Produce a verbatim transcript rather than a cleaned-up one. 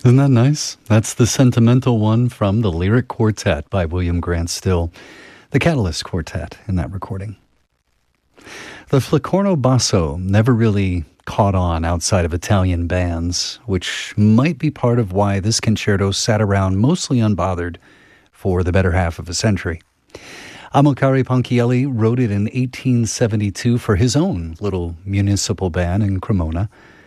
Isn't that nice? That's the sentimental one from the Lyric Quartet by William Grant Still, the Catalyst Quartet in that recording. The Flicorno Basso never really caught on outside of Italian bands, which might be part of why this concerto sat around mostly unbothered for the better half of a century. Amilcare Ponchielli wrote it in eighteen seventy-two for his own little municipal band in Cremona.